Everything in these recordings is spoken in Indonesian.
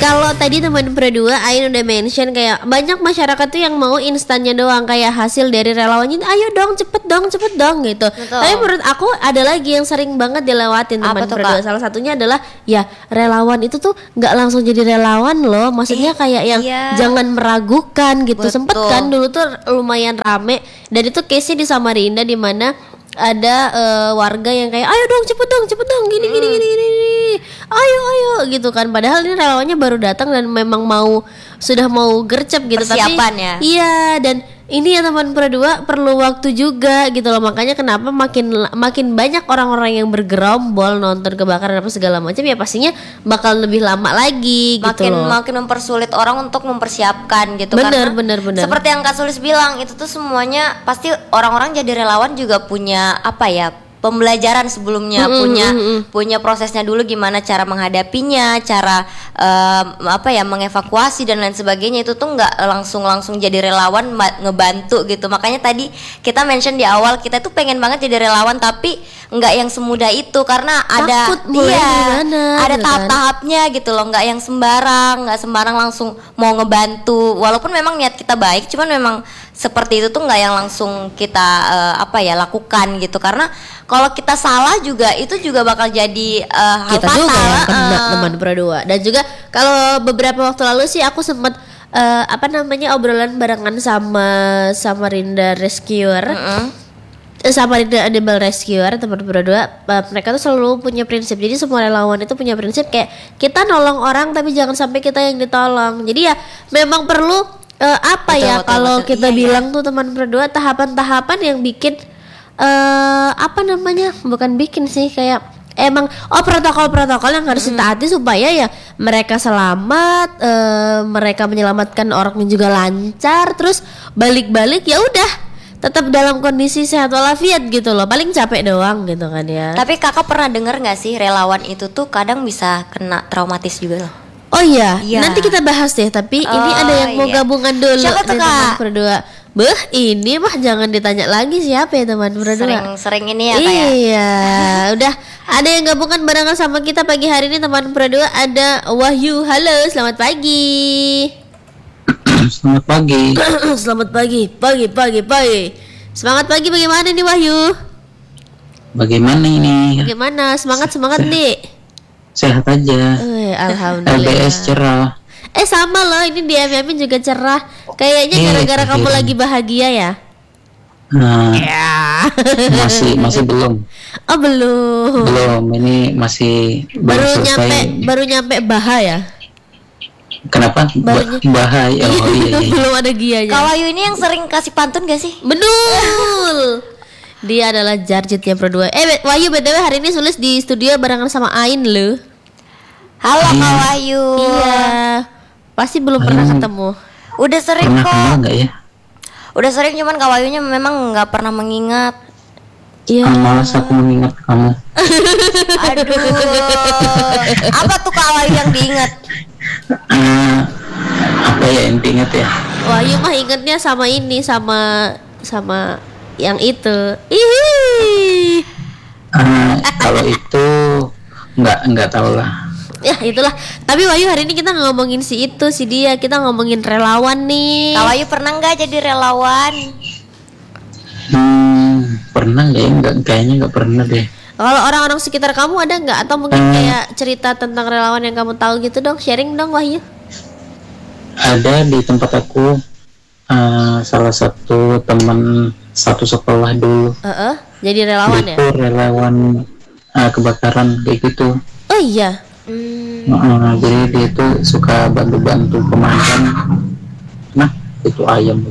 Kalau tadi teman berdua Ain udah mention kayak banyak masyarakat tuh yang mau instannya doang, kayak hasil dari relawannya ayo dong cepet dong gitu. Betul. Tapi menurut aku ada lagi yang sering banget dilewatin teman berdua. Salah satunya adalah ya relawan itu tuh nggak langsung jadi relawan loh. Maksudnya kayak yang jangan meragukan gitu. Betul. Sempet kan dulu tuh lumayan rame dan itu case-nya di Samarinda di mana ada warga yang kayak ayo dong cepet dong gini ayo gitu kan, padahal ini relawannya baru datang dan memang sudah mau gercep gitu. Persiapan tapi ya. iya, dan ini ya teman berdua perlu waktu juga gitu loh, makanya kenapa makin banyak orang-orang yang bergerombol nonton kebakaran apa segala macam ya pastinya bakal lebih lama lagi gitu loh. Makin mempersulit orang untuk mempersiapkan gitu. Bener. Seperti yang Kak Sulis bilang, itu tuh semuanya pasti orang-orang jadi relawan juga punya apa ya, pembelajaran sebelumnya, punya prosesnya dulu gimana cara menghadapinya, cara mengevakuasi dan lain sebagainya. Itu tuh nggak langsung jadi relawan ngebantu gitu. Makanya tadi kita mention di awal kita tuh pengen banget jadi relawan tapi nggak yang semudah itu karena ada tahap-tahapnya gitu loh, nggak yang nggak sembarang langsung mau ngebantu. Walaupun memang niat kita baik, cuman memang seperti itu tuh nggak yang langsung kita lakukan gitu, karena kalau kita salah juga itu juga bakal jadi hal kita fatal juga yang kena teman berdua. Dan juga kalau beberapa waktu lalu sih aku sempat obrolan barengan sama Samarinda Rescuer, Samarinda Animal Rescuer teman berdua. Mereka tuh selalu punya prinsip, jadi semua relawan itu punya prinsip kayak kita nolong orang tapi jangan sampai kita yang ditolong. Jadi ya memang perlu kalau kita bilang tuh teman berdua tahapan-tahapan yang bikin bukan bikin sih, kayak emang protokol-protokol yang harus ditaati supaya ya mereka selamat, mereka menyelamatkan orang yang juga lancar, terus balik-balik ya udah tetap dalam kondisi sehat walafiat gitu loh, paling capek doang gitu kan ya. Tapi kakak pernah dengar nggak sih relawan itu tuh kadang bisa kena traumatis juga loh? Oh iya, nanti kita bahas deh. Tapi ini ada yang mau gabungan dulu nih teman berdua. Ini mah jangan ditanya lagi siapa ya teman berdua. Sering ini ya Kak ya. Iya, udah ada yang gabungan barengan sama kita pagi hari ini teman berdua. Ada Wahyu. Halo, selamat pagi. Selamat pagi. Selamat pagi. Semangat pagi, bagaimana nih Wahyu? Bagaimana ini? Bagaimana? Semangat nih. Sehat aja. Alhamdulillah. LBS cerah. Sama loh, ini di Miami juga cerah. Kayaknya gara-gara kamu lagi bahagia ya? Nah, masih belum. Oh belum. Belum, ini masih baru nyampe Baha ya? Kenapa? Bahaya. Oh iya. Belum ada gianya. Kalau Ayu ini yang sering kasih pantun gak sih? Betul. Dia adalah Jarjitnya berdua. Wahyu BTW hari ini Sulis di studio barengan sama Ain loh. Halo Kak Wahyu. Iya. Pasti belum pernah ketemu. Udah sering kok. Pernah enggak ya? Udah sering, cuman Kak Wahyunya memang nggak pernah mengingat. Iya. Malas aku mengingat kamu. Aduh. Apa tuh Kak Wahyu yang diingat? Apa ya yang diingat ya? Wahyu mah ingetnya sama ini, sama yang itu. Kalau itu nggak tahu lah. Ya itulah. Tapi Wahyu hari ini kita nggak ngomongin si dia, kita ngomongin relawan nih. Kak Wahyu pernah nggak jadi relawan? Pernah nggak ya? Kayaknya nggak pernah deh. Kalau orang-orang sekitar kamu ada nggak, atau mungkin kayak cerita tentang relawan yang kamu tahu gitu dong, sharing dong Wahyu. Ada di tempat aku salah satu teman satu sekolah dulu. Jadi relawan ya? Itu relawan kebakaran kayak gitu. Oh iya. Jadi dia itu suka bantu-bantu pemadam. Nah, itu ayam.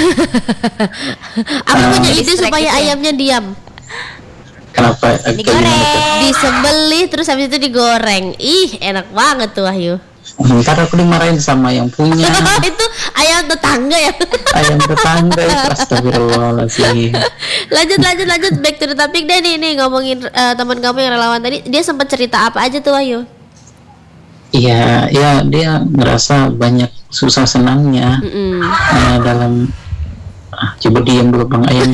Aku punya ide supaya ayamnya diam. Kenapa? Digoreng. Disembelih terus habis itu digoreng. Ih, enak banget tuh Wahyu. Ntar aku dimarahin sama yang punya. Itu ayam tetangga ya? Ayam tetangga itu, astagfirullahaladzim. Lanjut back to the topic deh nih ngomongin teman kamu yang relawan tadi. Dia sempat cerita apa aja tuh Wahyu? Iya, dia ngerasa banyak susah senangnya dalam coba diam dulu Bang Ayam.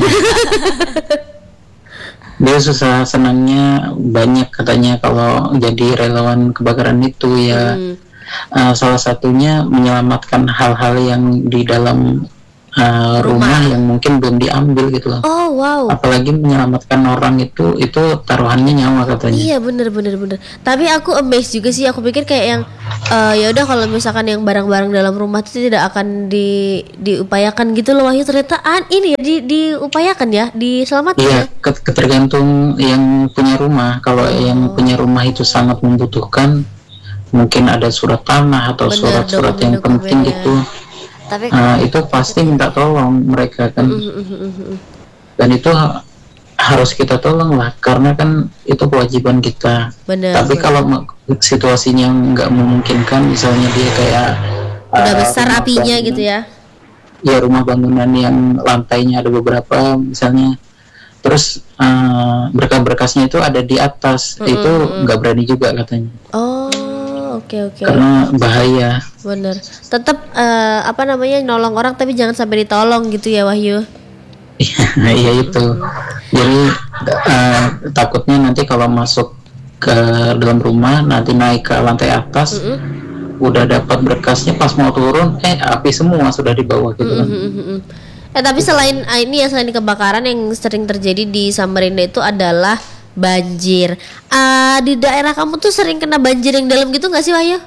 Dia susah senangnya banyak katanya kalau jadi relawan kebakaran itu ya. salah satunya menyelamatkan hal-hal yang di dalam rumah yang mungkin belum diambil gitu loh. Oh wow. Apalagi menyelamatkan orang itu taruhannya nyawa katanya. Iya bener. Tapi aku amazed juga sih. Aku pikir kayak yang ya udah kalau misalkan yang barang-barang dalam rumah itu tidak akan diupayakan gitu loh Wahyu. Ternyata ini ya diupayakan ya, diselamatkan Iya, ya. tergantung yang punya rumah. Kalau yang punya rumah itu sangat membutuhkan, mungkin ada surat tanah atau Bener, surat-surat yang dokumen-dokumennya. penting gitu. Tapi Itu pasti minta tolong mereka kan. Dan itu harus kita tolong lah, karena kan itu kewajiban kita. Bener. Tapi kalau situasinya nggak memungkinkan, misalnya dia kayak Udah besar rumah apinya bangunan, gitu ya. ya rumah bangunan yang lantainya ada beberapa misalnya, terus berkas-berkasnya itu ada di atas, itu nggak berani juga katanya. Oh oke. Karena bahaya. Bener. Tetap nolong orang tapi jangan sampai ditolong gitu ya Wahyu. Iya itu. Jadi takutnya nanti kalau masuk ke dalam rumah, nanti naik ke lantai atas, udah dapat berkasnya, pas mau turun api semua sudah di bawah gitu kan. Tapi selain ini ya, selain kebakaran yang sering terjadi di Samarinda itu adalah banjir. Di daerah kamu tuh sering kena banjir yang dalam gitu nggak sih Wahyu?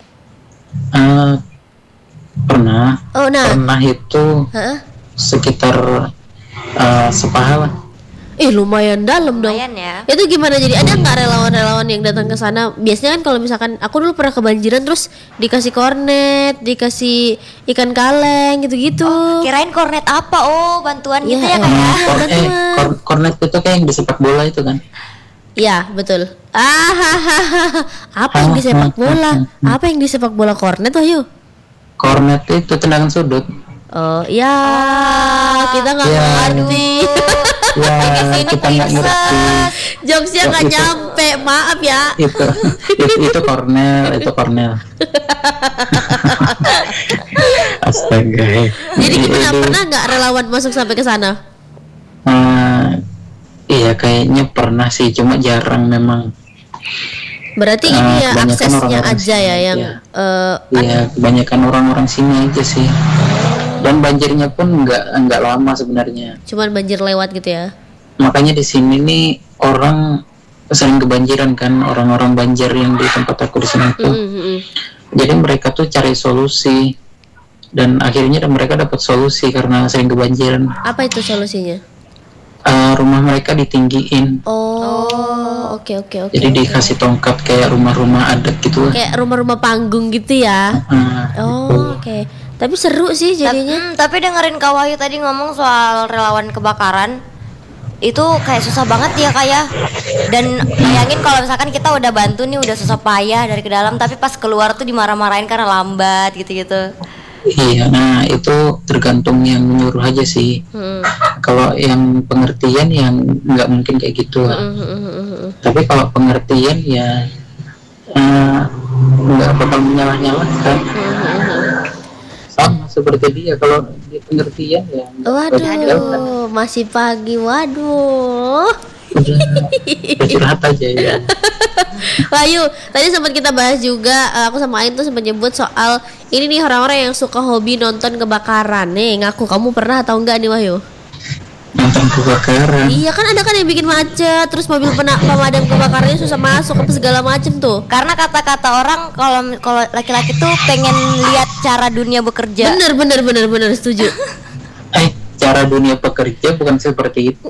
Pernah. Oh nah. Pernah itu Heeh. sekitar sepaha lah. Lumayan dalam dong. lumayan ya. Itu gimana, jadi ada nggak relawan-relawan yang datang ke sana? Biasanya kan kalau misalkan aku dulu pernah kebanjiran terus dikasih kornet, dikasih ikan kaleng gitu-gitu. Kirain kornet apa? Oh, bantuan Iya, gitu ya kayak. Kornet itu kayak yang di sepak bola itu kan. Iya betul. Apa yang di sepak bola? Apa yang di sepak bola kornet Wahyu? Kornet itu tendangan sudut. Oh ya, kita nggak Ya. ngerti. Ya, Sini kita nggak ngerti. princess. Jokesnya nggak Itu. nyampe, maaf ya. itu Kornel. Astaga. Jadi gimana, pernah nggak relawan masuk sampai ke sana? Iya kayaknya pernah sih, cuma jarang memang. Berarti ini ya Kebanyakan aksesnya orang-orang aja ya sini yang Iya, kebanyakan orang-orang sini aja sih. Dan banjirnya pun nggak lama sebenarnya. cuman banjir lewat gitu ya. Makanya di sini nih orang sering kebanjiran kan, orang-orang Banjar yang di tempat aku di sini tuh. Jadi mereka tuh cari solusi, dan akhirnya mereka dapat solusi karena sering kebanjiran. Apa itu solusinya? Rumah mereka ditinggiin. Oh, oke. Jadi dikasih tongkat kayak rumah-rumah adat gitu lah. Kayak rumah-rumah panggung gitu ya. Oh, oke. Tapi seru sih jadinya. Tapi dengerin Kak Wahyu tadi ngomong soal relawan kebakaran, itu kayak susah banget ya kayak. Dan bayangin kalau misalkan kita udah bantu nih, udah susah payah dari ke dalam, tapi pas keluar tuh dimarah-marahin karena lambat gitu-gitu. Iya, nah itu tergantung yang menyuruh aja sih. Kalau yang pengertian yang nggak mungkin kayak gitu lah. Tapi kalau pengertian ya nggak bakal menyalah-nyalahkan. Sama seperti dia, kalau dia pengertian ya nggak menyalah-nyalahkan. Waduh, masih pagi. Waduh. Udah curhat aja ya. Wahyu, tadi sempat kita bahas juga, aku sama Ain tuh sempat nyebut soal ini nih orang-orang yang suka hobi nonton kebakaran. Nih, ngaku kamu pernah atau enggak nih Wahyu? Nonton kebakaran. Iya kan, ada kan yang bikin macet, terus mobil pemadam kebakarannya susah masuk apa segala macem tuh. Karena kata-kata orang kalau laki-laki tuh pengen lihat cara dunia bekerja. Bener, setuju. Cara dunia pekerja bukan seperti itu.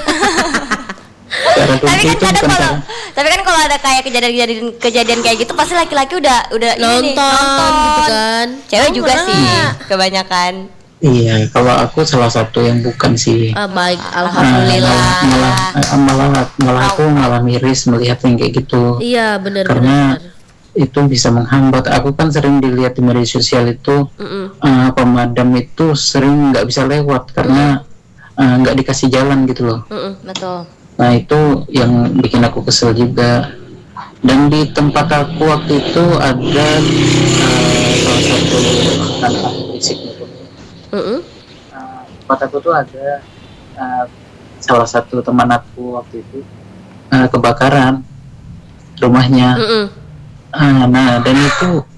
Tapi kan kalau ada kayak kejadian kayak gitu pasti laki-laki udah nonton gitu kan. Cewek Kamu juga pernah sih nggak? kebanyakan. Iya, kalau aku salah satu yang bukan sih. Baik, alhamdulillah. Malah aku malah miris melihat yang kayak gitu. Iya, bener. Karena itu bisa menghambat. Aku kan sering dilihat di media sosial itu, pemadam itu sering nggak bisa lewat karena nggak dikasih jalan gitu loh. Betul. Nah itu yang bikin aku kesel juga. Dan di tempat aku waktu itu ada salah satu tanah berisik gitu. Tempat aku tuh ada salah satu teman aku waktu itu kebakaran rumahnya. Nah dan itu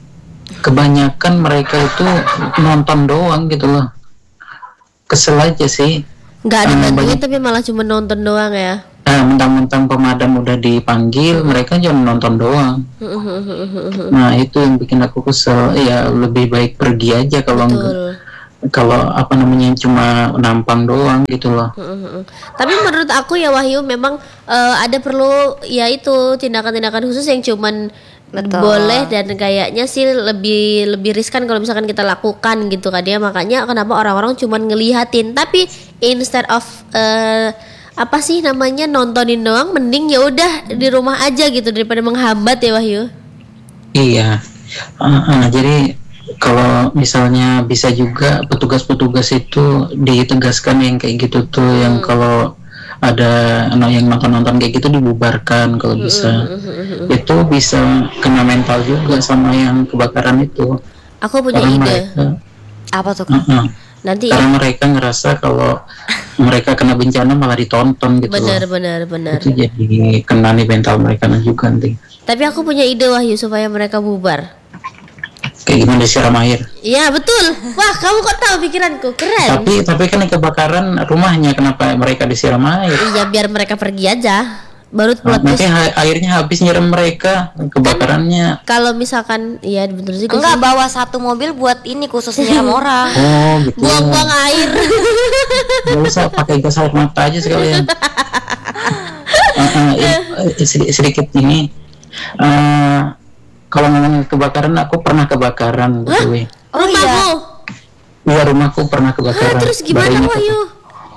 kebanyakan mereka itu nonton doang gitu loh. Kesel aja sih. Nggak ada bantuin banyak- tapi malah cuma nonton doang ya. Mentang-mentang pemadam udah dipanggil, mereka cuma nonton doang. Nah itu yang bikin aku kesel. Ya lebih baik pergi aja kalau enggak, Betul. kalau apa namanya cuma nampang doang gitu loh. Tapi menurut aku ya Wahyu memang ada perlu ya itu tindakan-tindakan khusus yang cuman Betul. boleh dan kayaknya sih lebih riskan kalau misalkan kita lakukan gitu kan ya. Makanya kenapa orang-orang cuman ngelihatin, tapi instead of apa sih namanya nontonin doang, mending ya udah di rumah aja gitu daripada menghambat ya Wahyu. Iya. Jadi kalau misalnya bisa juga petugas-petugas itu ditegaskan yang kayak gitu tuh, yang kalau ada yang nonton-nonton kayak gitu dibubarkan kalau bisa. Itu bisa kena mental juga sama yang kebakaran itu. Aku punya Karena ide. mereka, Apa tuh Kak? Nanti karena mereka ngerasa kalau mereka kena bencana malah ditonton gitu loh. benar. Itu jadi kena nih mental mereka juga nanti. Tapi aku punya ide Wahyu supaya mereka bubar. Kayak gimana disiram air. Iya betul. Wah kamu kok tahu pikiranku, keren. Tapi kan yang kebakaran rumahnya, kenapa mereka disiram air? Iya biar mereka pergi aja. Baru plot Nanti twist. airnya habis nyiram mereka, kebakarannya. Kalau misalkan iya betul juga Enggak, sih. bawa satu mobil buat ini khusus nyiram orang. Oh gitu. Buang-buang air. Nggak usah pakai gas air mata aja sekalian. Sedikit ini. Kalau ngomongin kebakaran, aku pernah kebakaran. Betul. Oh iya. Rumahmu. Iya, rumahku pernah kebakaran. Terus gimana Baru ingat aku. Wahyu?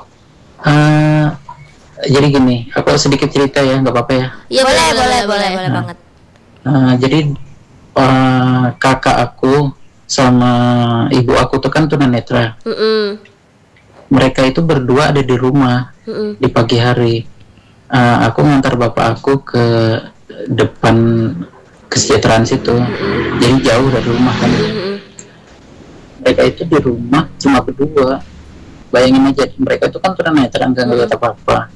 Jadi gini, aku sedikit cerita ya, nggak apa-apa ya. Iya boleh banget. Jadi kakak aku sama ibu aku tuh kan tunanetra. Mereka itu berdua ada di rumah di pagi hari. Aku ngantar bapak aku ke depan kesejahteraan situ, jadi jauh dari rumah kan. Mereka itu di rumah cuma berdua. Bayangin aja, mereka itu kan tunanetra, nggak ngeliat apa-apa.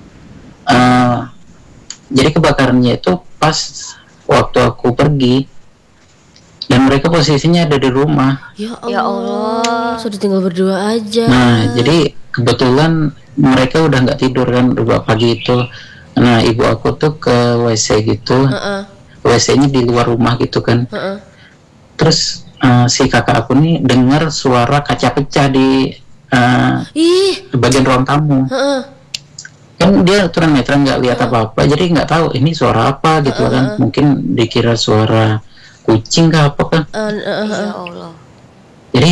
Jadi kebakarannya itu pas waktu aku pergi, dan mereka posisinya ada di rumah. Ya Ya Allah. Allah. Sudah tinggal berdua aja. Nah, jadi kebetulan mereka udah nggak tidur kan, udah pagi itu. Nah, ibu aku tuh ke WC gitu, WC-nya di luar rumah gitu kan. Terus si kakak aku nih dengar suara kaca pecah di Ih. bagian ruang tamu. Kan dia tunanetra nggak lihat apa-apa, jadi nggak tahu ini suara apa gitu kan. Mungkin dikira suara kucing kah apa kan. Ya Allah. Jadi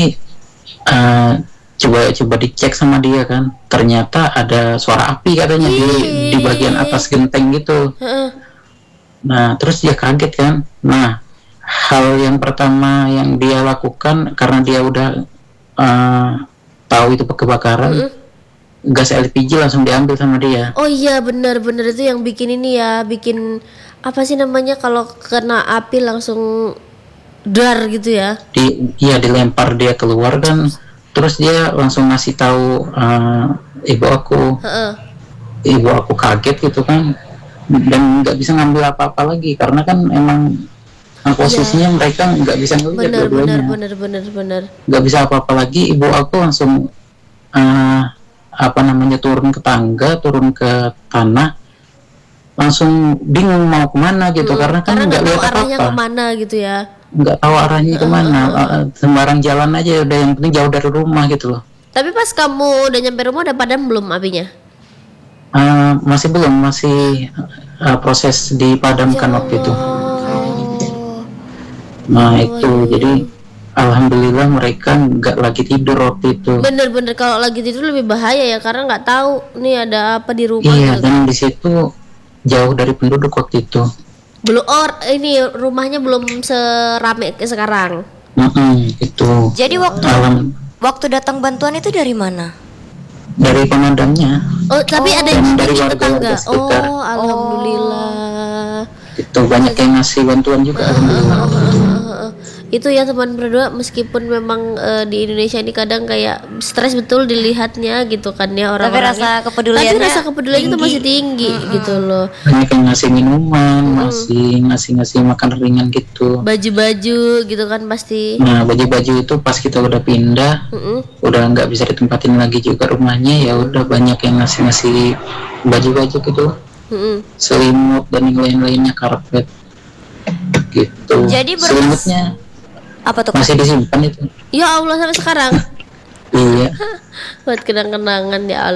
coba dicek sama dia kan, ternyata ada suara api katanya di bagian atas genteng gitu. Nah terus dia kaget kan. Nah hal yang pertama yang dia lakukan, karena dia udah tahu itu kebakaran, gas LPG langsung diambil sama dia. Oh iya benar itu yang bikin ini ya, bikin apa sih namanya kalau kena api langsung dar gitu ya. Dilempar dia keluar kan. Terus dia langsung ngasih tahu ibu aku. Ibu aku kaget gitu kan, dan nggak bisa ngambil apa-apa lagi karena kan emang posisinya mereka nggak bisa ngelihat dua-duanya. Bener. Nggak bisa apa-apa lagi. Ibu aku langsung turun ke tangga, turun ke tanah, langsung bingung mau kemana gitu karena kan nggak lihat arahnya apa-apa. kemana gitu ya. Nggak tahu arahnya kemana. Sembarang jalan aja udah, yang penting jauh dari rumah gitu loh. Tapi pas kamu udah nyampe rumah udah padam belum apinya? Masih belum, masih proses dipadamkan waktu itu. Nah itu jadi alhamdulillah mereka nggak lagi tidur waktu itu. Bener kalau lagi tidur lebih bahaya ya, karena nggak tahu nih ada apa di rumah. Iya, gitu. dan di situ jauh dari penduduk waktu itu. Belum ini rumahnya belum serame ke sekarang. Itu. Jadi waktu datang bantuan itu dari mana? Dari pemadamnya. Oh tapi ada yang dari bikin warga tetangga. sekitar. Oh alhamdulillah. Itu banyak yang ngasih bantuan juga. Alhamdulillah. itu ya teman berdua, meskipun memang di Indonesia ini kadang kayak stres betul dilihatnya gitu kan ya orang-orangnya, tapi rasa kepeduliannya itu masih tinggi gitu loh. Banyak yang ngasih minuman, ngasih makan ringan gitu. Baju-baju gitu kan pasti. Nah baju-baju itu pas kita udah pindah, udah nggak bisa ditempatin lagi juga rumahnya, ya udah banyak yang ngasih baju-baju gitu, selimut dan yang lain-lainnya, karpet gitu. Jadi selimutnya apa tuh? Masih disimpan itu. Ya Allah sampai sekarang. Iya. Buat kenang-kenangan ya Allah.